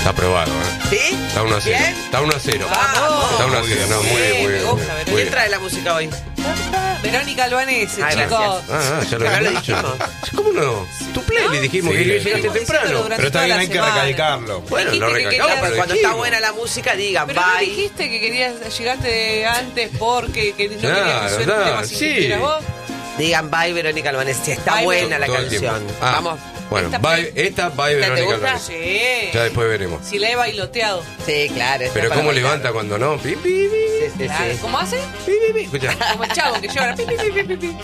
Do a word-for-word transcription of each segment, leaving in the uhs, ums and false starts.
Está aprobado, ¿eh? ¿Sí? Está uno a cero. ¿Bien? Está uno a cero. Vamos. Está uno a cero. No, muy bien, muy bien. Me gusta, muy ¿Quién bien. trae la música hoy? Verónica Albanese, Ay, chicos. gracias. Ah, ah, ya lo Pero había lo dicho. dijimos. ¿Cómo no? Tu play le dijimos Sí, que le llegaste dijimos temprano. durante Pero está toda bien, la hay que semana. recalcarlo. Bueno, Dijiste lo que recalcamos. querías- Pues pero cuando dijimos. está buena la música, digan Pero no bye. dijiste que querías, llegaste antes porque que no Claro, querías que suene claro, un tema sin sí. que quieras vos. Digan bye, Verónica Albanese. Si está Bye, buena la Todo el tiempo. canción. Ah, Vamos. Bueno, Esta bye, play- esta bye ¿Esta te Verónica gusta? Albanese. Sí. Ya después veremos. Si la he bailoteado. Sí, claro. esta Pero para cómo bailar. levanta cuando no. Pi, pi, pi, Sí, sí, Claro. sí. ¿Cómo hace? pi, pi, pi. Escucha. Como el chavo que llora. Pi, pi, pi, pi, pi, pi.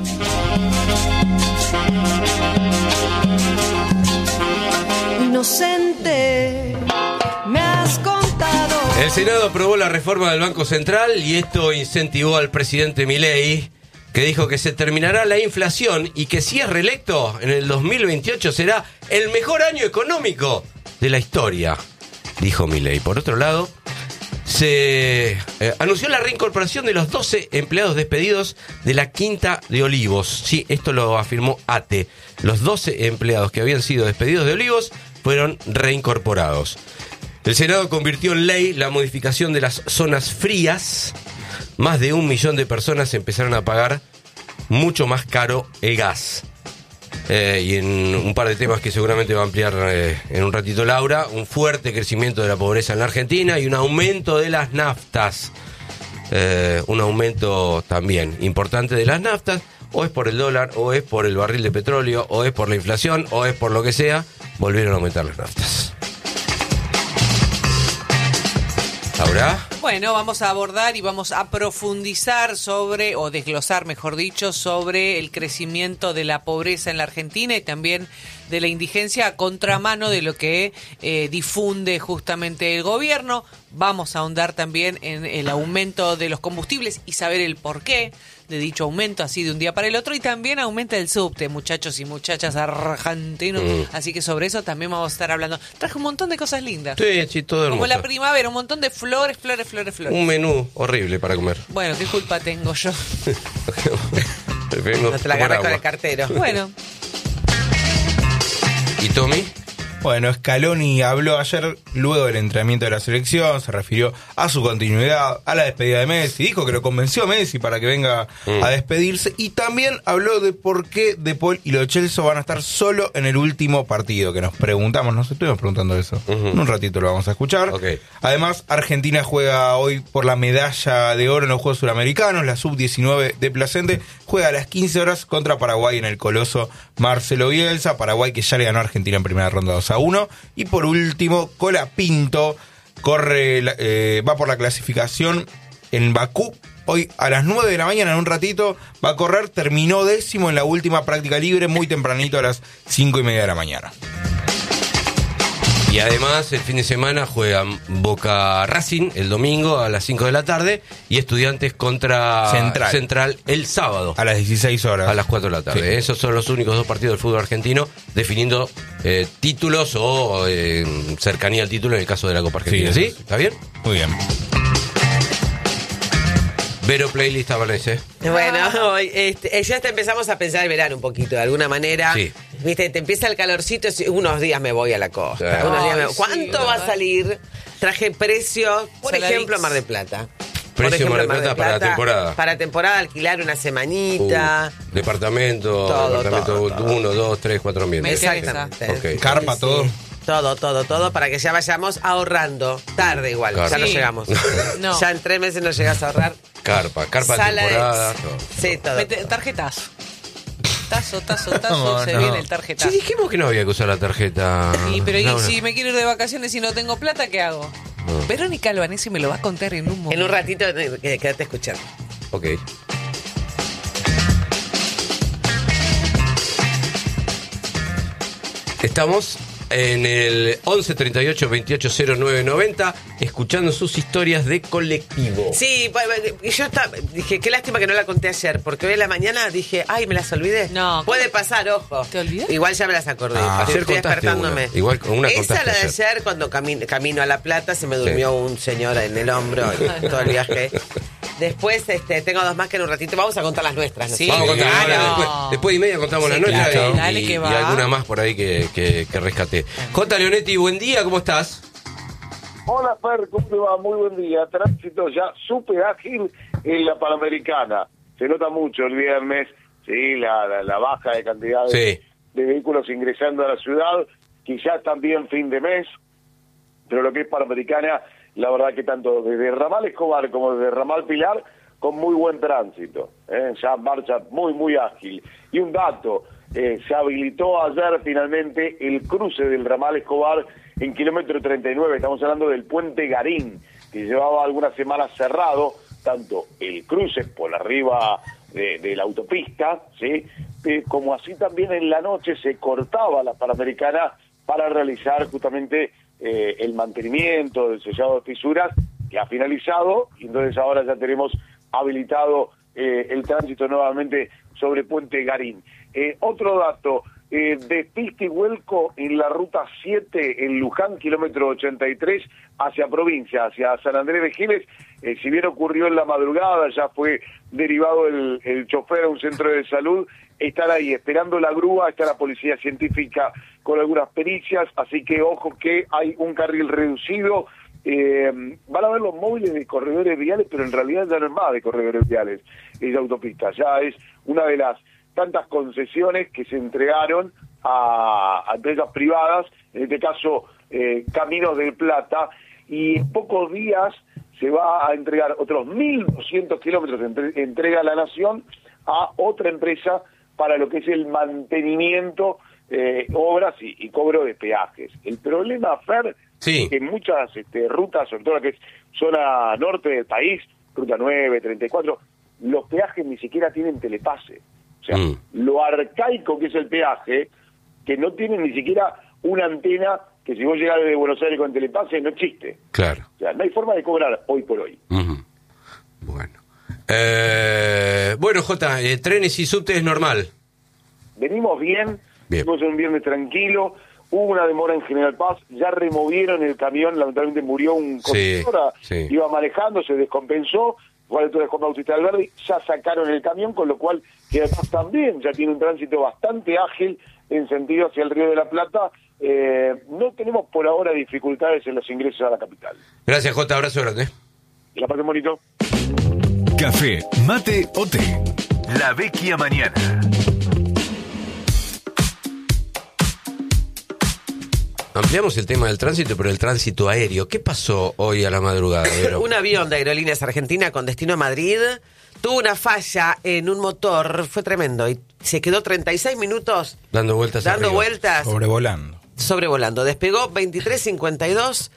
Inocente, me has contado. El Senado aprobó la reforma del Banco Central y esto incentivó al presidente Milei, que dijo que se terminará la inflación y que si es reelecto en el dos mil veintiocho será el mejor año económico de la historia, dijo Milei. Por otro lado, se eh, anunció la reincorporación de los doce empleados despedidos de la Quinta de Olivos. Sí, esto lo afirmó A T E. Los doce empleados que habían sido despedidos de Olivos fueron reincorporados. El Senado convirtió en ley la modificación de las zonas frías. Más de un millón de personas empezaron a pagar mucho más caro el gas. Eh, y en un par de temas que seguramente va a ampliar eh, en un ratito Laura, un fuerte crecimiento de la pobreza en la Argentina y un aumento de las naftas. Eh, un aumento también importante de las naftas. O es por el dólar, o es por el barril de petróleo, o es por la inflación, o es por lo que sea, volvieron a aumentar las naftas. ¿Laura? Bueno, vamos a abordar y vamos a profundizar sobre, o desglosar, mejor dicho, sobre el crecimiento de la pobreza en la Argentina y también de la indigencia a contramano de lo que eh, difunde justamente el gobierno. Vamos a ahondar también en el aumento de los combustibles y saber el porqué de dicho aumento, así de un día para el otro. Y también aumenta el subte, muchachos y muchachas argentinos. Mm. Así que sobre eso también vamos a estar hablando. Traje un montón de cosas lindas. Sí, sí, todo hermoso. Como la primavera, un montón de flores, flores, flores, flores. Un menú horrible para comer. Bueno, ¿qué culpa tengo yo? Vengo No te la a tomar agarras con agua. el cartero. Bueno, ¿Y Tommy? Bueno, Scaloni habló ayer luego del entrenamiento de la selección, se refirió a su continuidad, a la despedida de Messi, dijo que lo convenció a Messi para que venga Mm. a despedirse y también habló de por qué De Paul y Lo Celso van a estar solo en el último partido, que nos preguntamos, nos estuvimos preguntando eso. Ujú. En un ratito lo vamos a escuchar. Ok. Además, Argentina juega hoy por la medalla de oro en los Juegos Suramericanos, la sub diecinueve de Placente juega a las quince horas contra Paraguay en el Coloso Marcelo Bielsa, Paraguay que ya le ganó a Argentina en primera ronda dos a uno. Y por último, Colapinto corre, la- eh, va por la clasificación en Bakú. Hoy a las nueve de la mañana, en un ratito, va a correr. Terminó décimo en la última práctica libre, muy tempranito a las cinco y media de la mañana. Y además, el fin de semana juegan Boca Racing el domingo a las cinco de la tarde y Estudiantes contra Central. el sábado A las dieciséis horas. a las cuatro de la tarde. Sí. Esos son los únicos dos partidos del fútbol argentino definiendo eh, títulos o eh, cercanía al título en el caso de la Copa Argentina. Sí, ¿Sí? eso sí. ¿Está bien? Muy bien. Vero Playlist aparece. Bueno, hoy, este, eh, ya hasta empezamos a pensar el verano un poquito, de alguna manera. Sí. Viste, te empieza el calorcito, y unos días me voy a la costa. Sí. Unos días me- Ay, sí, ¿Cuánto va a ¿verdad? salir? Traje precio, por Saladix. ejemplo, Mar del Plata. Por Precio ejemplo, Mar del Plata para la temporada. Para temporada, alquilar una semanita. Uh, departamento, Todo, departamento todo, todo. uno, dos, tres, cuatro ambientes. Me Exactamente. Ok. Carpa, todo. Todo, todo, todo, para que ya vayamos ahorrando. Tarde igual, Claro. ya no Sí. llegamos. No. Ya en tres meses no llegas a ahorrar. Carpa, carpa de Sala de- temporada. todo. Sí, todo. mete- tarjetazo. Tazo, tazo, tazo, No, se no. viene el Sí, tarjetazo. dijimos que no había que usar la tarjeta. Y, pero ¿y No, no. si me quiero ir de vacaciones y no tengo plata, qué hago? No. Verónica Albanese me lo va a contar en un momento. En un ratito, eh, quédate escuchando. Ok. Estamos en el once treinta y ocho veintiocho cero nueve noventa escuchando sus historias de colectivo. Sí, pa- pa- yo estaba- dije, qué lástima que no la conté ayer, porque hoy en la mañana dije, ay, me las olvidé. No, Puede ¿cómo? pasar, ojo. ¿Te olvidaste? Igual ya me las acordé. Ah. Ayer Ayer estoy contaste despertándome. una. Igual con una Esa contaste la de ayer. ayer, cuando cami- camino a La Plata, se me durmió un señor en el hombro en todo el viaje. Después este, tengo dos más que en un ratito. Vamos a contar las nuestras. ¿no? Sí. Vamos a contar Claro. ahora, después, después de y media contamos Sí, la nuestra claro. y, Dale y- que y va. alguna más por ahí que, que, que rescaté. J. Leonetti, buen día, ¿cómo estás? Hola Fer, ¿cómo te va? Muy buen día. Tránsito ya súper ágil en la Panamericana. Se nota mucho el viernes, sí, la, la, la baja de cantidad de, Sí. de vehículos ingresando a la ciudad. Quizás también fin de mes, pero lo que es Panamericana, la verdad que tanto desde Ramal Escobar como desde Ramal Pilar, con muy buen tránsito. ¿eh? Ya marcha muy, muy ágil. Y un dato, eh, se habilitó ayer finalmente el cruce del Ramal Escobar en kilómetro treinta y nueve, estamos hablando del puente Garín, que llevaba algunas semanas cerrado, tanto el cruce por arriba de, de la autopista, ¿sí? Eh, como así también en la noche se cortaba la Panamericana para realizar justamente eh, el mantenimiento del sellado de fisuras, que ha finalizado, y entonces ahora ya tenemos habilitado eh, el tránsito nuevamente sobre puente Garín. Eh, otro dato, eh, despiste y vuelco en la ruta siete en Luján, kilómetro ochenta y tres, hacia provincia, hacia San Andrés de Giles. Eh, si bien ocurrió en la madrugada, ya fue derivado el, el chofer a un centro de salud. Están ahí esperando la grúa, está la policía científica con algunas pericias, así que ojo que hay un carril reducido. Eh, van a ver los móviles de corredores viales, pero en realidad ya no es más de corredores viales, es de autopista, ya es una de las tantas concesiones que se entregaron a, a empresas privadas, en este caso eh, Caminos del Plata, y en pocos días se va a entregar otros mil doscientos kilómetros de entre, entrega a la nación a otra empresa para lo que es el mantenimiento, eh, obras y, y cobro de peajes. El problema, Fer, Sí. que en muchas este, rutas, sobre todo la que es zona norte del país, ruta nueve, treinta y cuatro, los peajes ni siquiera tienen telepase. O sea, Mm. lo arcaico que es el peaje, que no tiene ni siquiera una antena que si vos llegás desde Buenos Aires con telepase no existe. Claro. O sea, no hay forma de cobrar hoy por hoy. Ujú. Bueno. Eh, bueno, Jota, eh, trenes y subtes normal. Venimos bien, Bien. tuvimos un viernes tranquilo, hubo una demora en General Paz, ya removieron el camión, lamentablemente murió un Sí, conductor, sí. iba manejando, se descompensó, fue al de Juan Bautista Alberdi, ya sacaron el camión, con lo cual General Paz también ya tiene un tránsito bastante ágil en sentido hacia el Río de la Plata. Eh, no tenemos por ahora dificultades en los ingresos a la capital. Gracias, Jota, abrazo grande. Que la pasen bonito. Café, mate o té. La Vecchia Mañana. Ampliamos el tema del tránsito, pero el tránsito aéreo. ¿Qué pasó hoy a la madrugada? Vero? Un avión de Aerolíneas Argentina con destino a Madrid tuvo una falla en un motor, fue tremendo, y se quedó treinta y seis minutos Dando vueltas dando arriba. vueltas, Sobrevolando. sobrevolando. Despegó veintitrés cincuenta y dos,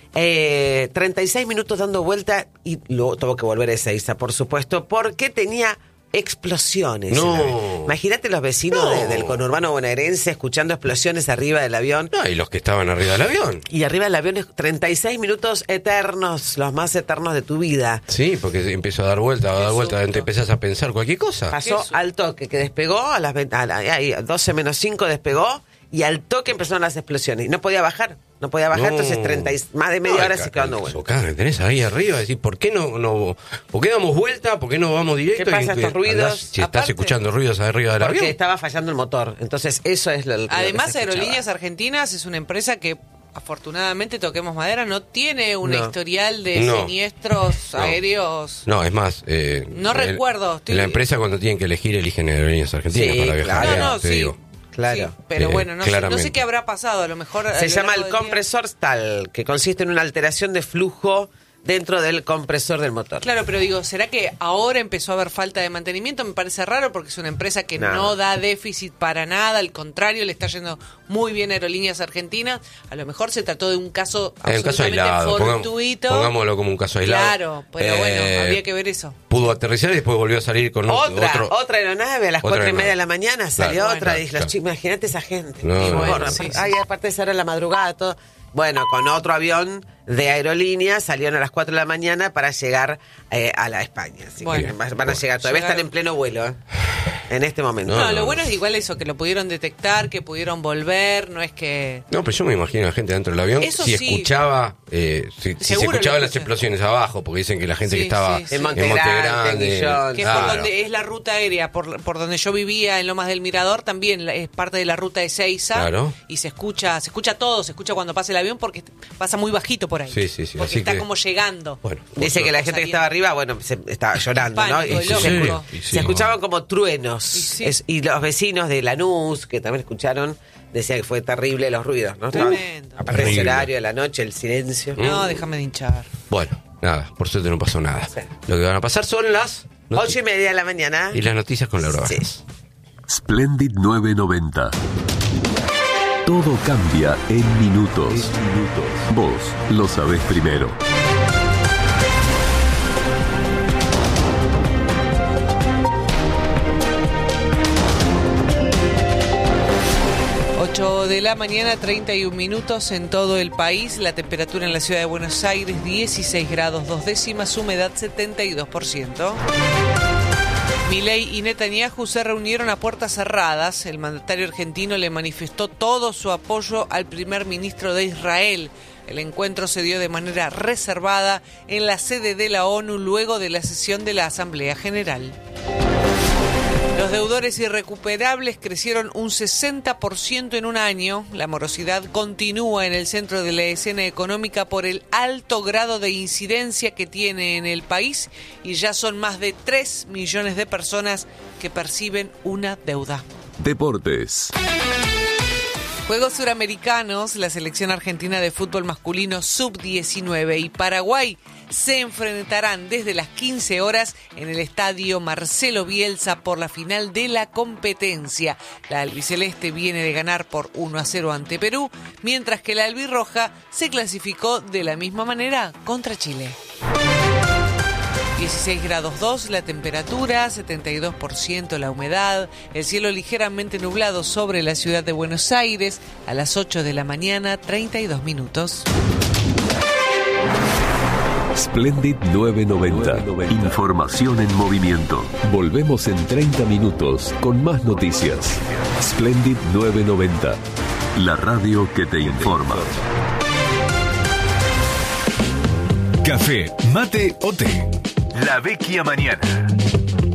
eh, treinta y seis minutos dando vuelta y luego tuvo que volver a Ezeiza, por supuesto, porque tenía explosiones. No. Imagínate los vecinos No. de- del conurbano bonaerense escuchando explosiones arriba del avión. No, y los que estaban arriba del avión. Y arriba del avión es treinta y seis minutos eternos, los más eternos de tu vida. Sí, porque empezó a dar vuelta, a dar vuelta, te empezás a pensar cualquier cosa. Pasó Eso. al toque, que despegó, a las ve- a la- ahí, a doce menos cinco despegó, y al toque empezaron las explosiones. Y no podía bajar, no podía bajar, No. entonces treinta y, más de media No, hora el se ca- quedó dando el vuelta. socavón que tenés ahí arriba, decir, ¿por qué no, no, por qué damos vuelta? ¿Por qué no vamos directo? ¿Qué pasa, Y que estos ruidos? andás- si estás Aparte- escuchando ruidos arriba del Porque avión. estaba fallando el motor. Entonces, eso es lo, lo que Además, se escuchaba. Aerolíneas Argentinas es una empresa que, afortunadamente, toquemos madera, no tiene un No. historial de No. siniestros No. aéreos. No, es más. Eh, No el- recuerdo, estoy- La empresa, cuando tienen que elegir, eligen Aerolíneas Argentinas Sí, para viajar. claro. allá, No, no, te sí. digo. Claro. Sí, pero Eh, bueno, no sé, no claramente. sé qué habrá pasado. A lo mejor. a Se lo llama largo el del día- compresor tal, que consiste en una alteración de flujo dentro del compresor del motor. Claro, pero digo, ¿será que ahora empezó a haber falta de mantenimiento? Me parece raro porque es una empresa que No. no, da déficit para nada, al contrario, le está yendo muy bien a Aerolíneas Argentinas. A lo mejor se trató de un caso Es un caso absolutamente aislado. pongam- fortuito. pongámoslo como un caso aislado. Claro, pero Eh, bueno, habría que ver eso. Pudo aterrizar y después volvió a salir con Otra, otro. otra aeronave a las otra cuatro y aeronave. media de la mañana salió Claro, otra claro, y los claro. chicos, imagínate esa gente. No, Y no, bueno, no. Sí, sí. ay, aparte de ser a la madrugada, todo. Bueno, con otro avión de aerolíneas salieron a las cuatro de la mañana para llegar eh, a la España. Así Bueno. que van a llegar, todavía Llegaron. están en pleno vuelo, ¿eh? En este momento. No, No, lo no, bueno no. es igual eso, que lo pudieron detectar, que pudieron volver, no es que... No, pero yo me imagino a la gente dentro del avión. Eso si sí. escuchaba, eh, si, si se Seguro lo escuchaban las escuché. explosiones abajo, porque dicen que la gente Sí, que estaba sí, sí. En Monte Grande, en Guillón. Que es por claro. donde es la ruta aérea, por, por donde yo vivía en Lomas del Mirador, también la- es parte de la ruta de Ezeiza. Claro. Y se escucha, se escucha todo, se escucha cuando pasa el avión porque pasa muy bajito, por ahí. Sí, sí, sí. Porque Así está que- como llegando. Bueno, Dice que la gente que estaba arriba, bueno, se estaba llorando, ¿no? Pánico, Y lógico. se, Sí, escu- y sí. se escuchaban como truenos. Y sí. Es- y los vecinos de Lanús, que también escucharon, decían que fue terrible los ruidos, ¿no? Tremendo. Aparte del Terrible. horario de la noche, el silencio. No, déjame de hinchar. Bueno, nada, por suerte no pasó nada. Sí. Lo que van a pasar son las noti- Ocho y media de la mañana. y las noticias con Laura Sí. Bajas. Splendid novecientos noventa. Todo cambia en minutos. Vos lo sabés primero. ocho de la mañana, treinta y un minutos en todo el país. La temperatura en la ciudad de Buenos Aires, dieciséis grados dos décimas, humedad setenta y dos por ciento. Milei y Netanyahu se reunieron a puertas cerradas. El mandatario argentino le manifestó todo su apoyo al primer ministro de Israel. El encuentro se dio de manera reservada en la sede de la ONU luego de la sesión de la Asamblea General. Los deudores irrecuperables crecieron un sesenta por ciento en un año. La morosidad continúa en el centro de la escena económica por el alto grado de incidencia que tiene en el país y ya son más de tres millones de personas que perciben una deuda. Deportes. Juegos Suramericanos, la selección argentina de fútbol masculino sub diecinueve y Paraguay se enfrentarán desde las quince horas en el estadio Marcelo Bielsa por la final de la competencia. La albiceleste viene de ganar por uno a cero ante Perú, mientras que la albirroja se clasificó de la misma manera contra Chile. dieciséis grados dos la temperatura, setenta y dos por ciento la humedad, el cielo ligeramente nublado sobre la ciudad de Buenos Aires a las ocho de la mañana, treinta y dos minutos. Splendid novecientos noventa. Información en movimiento. Volvemos en treinta minutos con más noticias. Splendid novecientos noventa. La radio que te informa. Café, mate o té. La vecchia mañana.